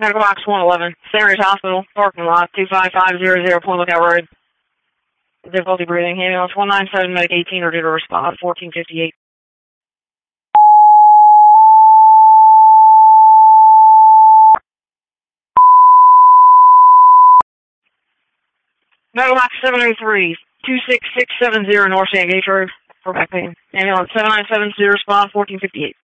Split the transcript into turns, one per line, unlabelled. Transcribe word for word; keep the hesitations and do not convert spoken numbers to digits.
Medical Box one eleven, Saint Mary's Hospital, parking lot, two five five zero zero, Point Lookout Road. Difficulty breathing. Ambulance one nine seven, Medic eighteen, or due to respond, fourteen fifty-eight. Medical Box seven oh three, two six six seven zero, North San Gates Road, for back pain. Ambulance seven nine seven, due to respond, fourteen fifty-eight.